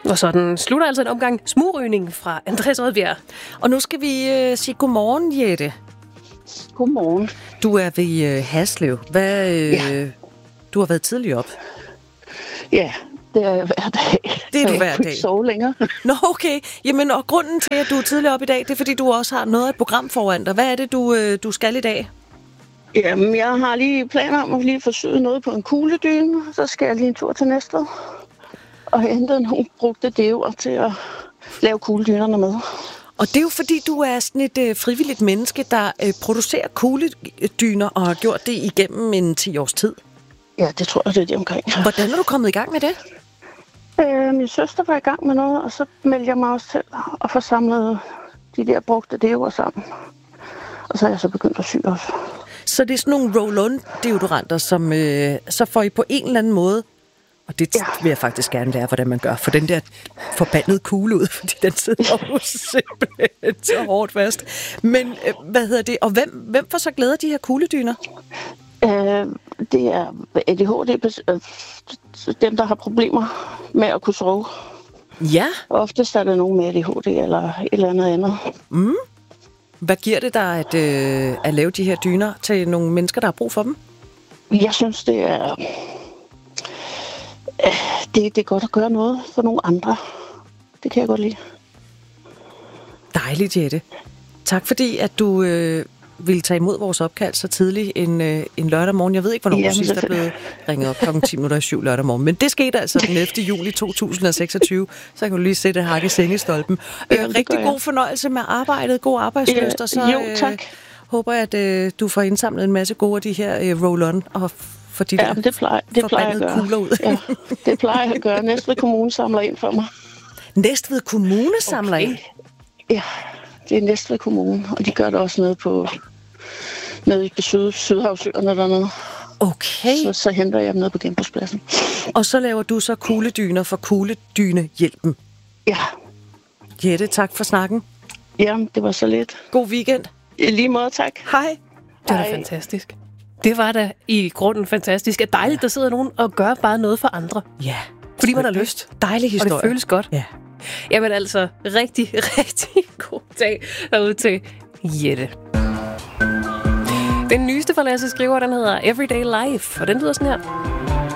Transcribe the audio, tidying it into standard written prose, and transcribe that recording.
Og sådan slutter altså en omgang smugrygning fra Andreas Odbjerg. Og nu skal vi sige godmorgen, Jette. Godmorgen. Du er ved Haslev. Du har været tidligt op. Ja, det er hver dag. Det er du hver dag. Jeg kunne ikke sove længere. Nå, okay. Jamen, og grunden til, at du er tidligt op i dag, det er, fordi du også har noget af et program foran dig. Hvad er det, du skal i dag? Jamen, jeg har lige planer om at lige forsøge noget på en kugledyne. Så skal jeg lige en tur til Næstved og hente nogle brugte deoer til at lave kugledynerne med. Og det er jo fordi, du er sådan et frivilligt menneske, der producerer kugledyner og har gjort det igennem en 10 års tid. Ja, det tror jeg, det er det omkring. Hvordan er du kommet i gang med det? Min søster var i gang med noget, og så meldte jeg mig også til at få samlet de der brugte deoer sammen. Og så er jeg så begyndt at sy også. Så det er sådan nogle roll-on-deodoranter, som så får I på en eller anden måde, og det vil jeg faktisk gerne lære, hvordan man gør, for den der forbandede kugle ud, fordi den sidder jo simpelthen så hårdt fast. Men og hvem får så glæde af de her kugledyner? Det er ADHD, dem der har problemer med at kunne sove. Ja. Oftest er der nogen med ADHD eller et eller andet. Mm. Hvad giver det dig at lave de her dyner til nogle mennesker, der har brug for dem? Jeg synes, det er godt at gøre noget for nogle andre. Det kan jeg godt lide. Dejligt, Jette. Tak fordi, at du ville tage imod vores opkald så tidligt en lørdag morgen. Jeg ved ikke, hvornår du sidst er blevet ringet op klokken 10:07 lørdag morgen. Men det skete altså den 11. juli 2026. Så kan du lige sætte hak i sengestolpen. Rigtig god fornøjelse med arbejdet. God arbejdslyst. Og så tak. Håber jeg, at du får indsamlet en masse gode af de her roll-on og for de der det plejer jeg at gøre. Kugler ud. Ja, det plejer jeg at gøre. Næstved Kommune samler ind for mig. Næstved Kommune samler ind? Ja, det er Næstved Kommune, og de gør det også nede i Sydhavsøerne dernede. Okay. Så henter jeg dem ned på genbrugspladsen. Og så laver du så kugledyner for Kugledynehjælpen? Ja. Jette, tak for snakken. Jamen, det var så lidt. God weekend. I lige måde, tak. Hej. Det var fantastisk. Det var da i grunden fantastisk. Det er dejligt, der sidder nogen og gør bare noget for andre. Ja. Fordi man har lyst. Dejlig historie. Og det føles godt. Ja. Jamen altså, rigtig, rigtig god dag derude til Jette. Den nyeste fra Lasse Skriver, den hedder Everyday Life, og den lyder sådan her.